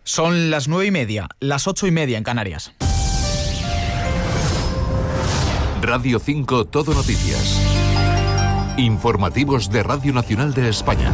Son las 9:30, las 8:30 en Canarias. Radio 5 Todo Noticias. Informativos de Radio Nacional de España.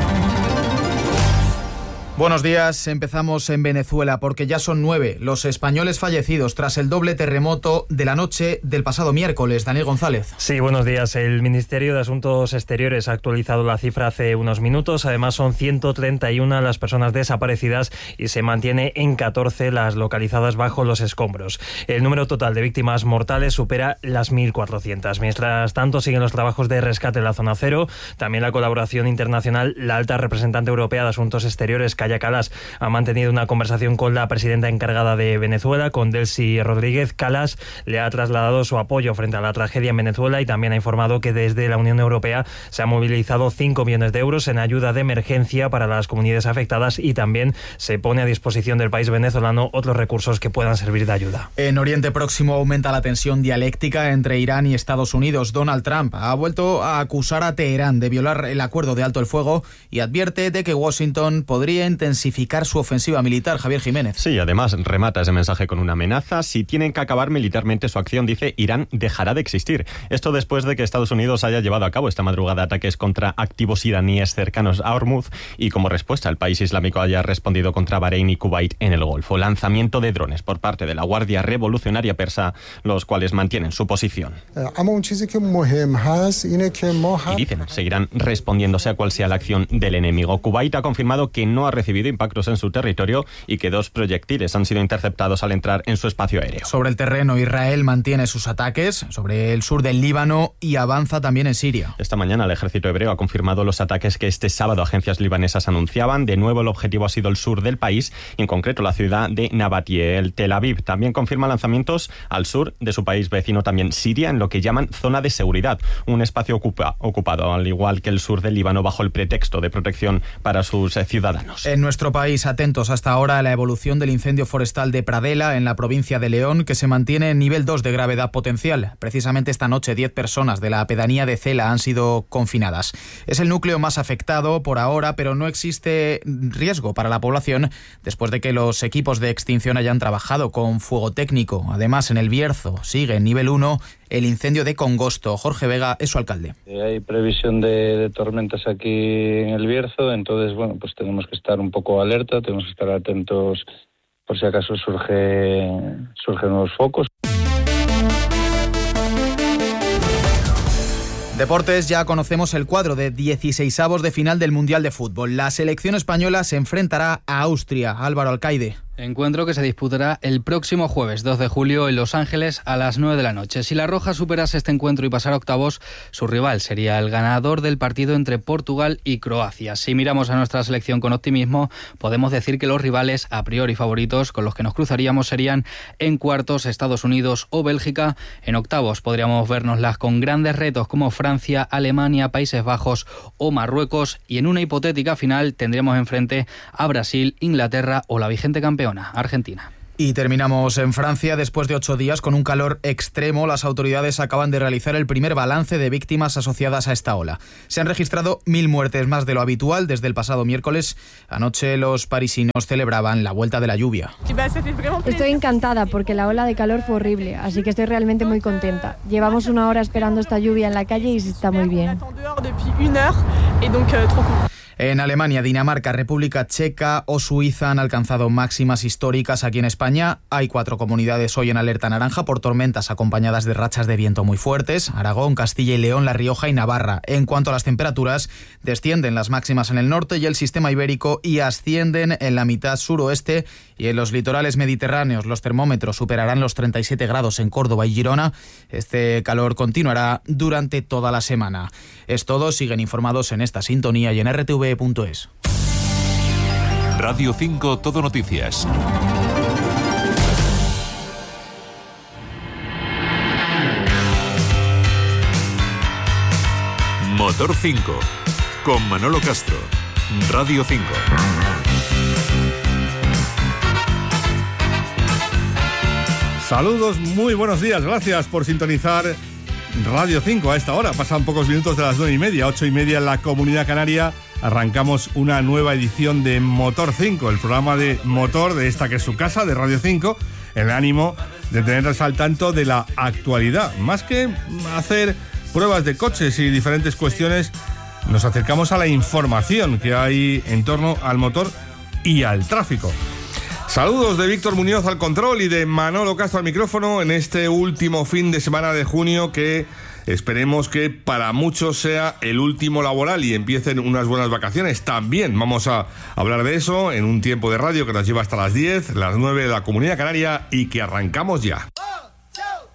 Buenos días, empezamos en Venezuela porque ya son 9 los españoles fallecidos tras el doble terremoto de la noche del pasado miércoles. Daniel González. Sí, buenos días. El Ministerio de Asuntos Exteriores ha actualizado la cifra hace unos minutos. Además son 131 las personas desaparecidas y se mantiene en 14 las localizadas bajo los escombros. El número total de víctimas mortales supera las 1.400. Mientras tanto siguen los trabajos de rescate en la zona cero. También la colaboración internacional. La alta representante europea de Asuntos Exteriores, Kaja Kallas, ha mantenido una conversación con la presidenta encargada de Venezuela, con Delcy Rodríguez. Kallas le ha trasladado su apoyo frente a la tragedia en Venezuela y también ha informado que desde la Unión Europea se han movilizado 5 millones de euros en ayuda de emergencia para las comunidades afectadas y también se pone a disposición del país venezolano otros recursos que puedan servir de ayuda. En Oriente Próximo aumenta la tensión dialéctica entre Irán y Estados Unidos. Donald Trump ha vuelto a acusar a Teherán de violar el acuerdo de alto el fuego y advierte de que Washington podría intensificar su ofensiva militar. Javier Jiménez. Sí, además remata ese mensaje con una amenaza. Si tienen que acabar militarmente su acción, dice, Irán dejará de existir. Esto después de que Estados Unidos haya llevado a cabo esta madrugada ataques contra activos iraníes cercanos a Hormuz y como respuesta el país islámico haya respondido contra Bahrein y Kuwait en el Golfo. Lanzamiento de drones por parte de la Guardia Revolucionaria Persa, los cuales mantienen su posición. Y dicen, seguirán respondiéndose a cual sea la acción del enemigo. Kuwait ha confirmado que no ha recibido impactos en su territorio y que 2 proyectiles han sido interceptados al entrar en su espacio aéreo. Sobre el terreno, Israel mantiene sus ataques sobre el sur del Líbano y avanza también en Siria. Esta mañana el ejército hebreo ha confirmado los ataques que este sábado agencias libanesas anunciaban. De nuevo el objetivo ha sido el sur del país y en concreto la ciudad de Nabatie. El Tel Aviv también confirma lanzamientos al sur de su país vecino, también Siria, en lo que llaman zona de seguridad, un espacio ocupado al igual que el sur del Líbano bajo el pretexto de protección para sus ciudadanos. En nuestro país, atentos hasta ahora a la evolución del incendio forestal de Pradela en la provincia de León, que se mantiene en nivel 2 de gravedad potencial. Precisamente esta noche 10 personas de la pedanía de Cela han sido confinadas. Es el núcleo más afectado por ahora, pero no existe riesgo para la población después de que los equipos de extinción hayan trabajado con fuego técnico. Además, en el Bierzo sigue en nivel 1 el incendio de Congosto. Jorge Vega es su alcalde. Hay previsión de tormentas aquí en el Bierzo, entonces bueno, pues tenemos que estar un poco alerta, tenemos que estar atentos por si acaso surgen nuevos focos. Deportes, ya conocemos el cuadro de 16avos de final del Mundial de Fútbol. La selección española se enfrentará a Austria. Álvaro Alcaide. Encuentro que se disputará el próximo jueves 2 de julio en Los Ángeles a las 9 de la noche. Si la Roja superase este encuentro y pasara a octavos, su rival sería el ganador del partido entre Portugal y Croacia. Si miramos a nuestra selección con optimismo, podemos decir que los rivales a priori favoritos con los que nos cruzaríamos serían en cuartos Estados Unidos o Bélgica. En octavos podríamos vernoslas con grandes retos como Francia, Alemania, Países Bajos o Marruecos. Y en una hipotética final tendremos enfrente a Brasil, Inglaterra o la vigente campeona, Argentina. Y terminamos en Francia. Después de 8 días con un calor extremo, las autoridades acaban de realizar el primer balance de víctimas asociadas a esta ola. Se han registrado 1.000 muertes más de lo habitual desde el pasado miércoles. Anoche los parisinos celebraban la vuelta de la lluvia. Estoy encantada porque la ola de calor fue horrible, así que estoy realmente muy contenta. Llevamos 1 hora esperando esta lluvia en la calle y está muy bien. En Alemania, Dinamarca, República Checa o Suiza han alcanzado máximas históricas. Aquí en España hay 4 comunidades hoy en alerta naranja por tormentas acompañadas de rachas de viento muy fuertes: Aragón, Castilla y León, La Rioja y Navarra. En cuanto a las temperaturas, descienden las máximas en el norte y el sistema ibérico y ascienden en la mitad suroeste y en los litorales mediterráneos. Los termómetros superarán los 37 grados en Córdoba y Girona. Este calor continuará durante toda la semana. Es todo, siguen informados en esta sintonía y en RTV.es. Radio 5 Todo Noticias. Motor 5 con Manolo Castro. Radio 5. Saludos, muy buenos días. Gracias por sintonizar Radio 5 a esta hora. Pasan pocos minutos de las 9:30, 8:30 en la Comunidad Canaria. arrancamos una nueva edición de Motor 5, el programa de motor de esta que es su casa, de Radio 5, en el ánimo de tenerles al tanto de la actualidad. Más que hacer pruebas de coches y diferentes cuestiones, nos acercamos a la información que hay en torno al motor y al tráfico. Saludos de Víctor Muñoz al control y de Manolo Castro al micrófono en este último fin de semana de junio, que esperemos que para muchos sea el último laboral y empiecen unas buenas vacaciones. También vamos a hablar de eso en un tiempo de radio que nos lleva hasta las 10, las 9 de la Comunidad Canaria, y que arrancamos ya.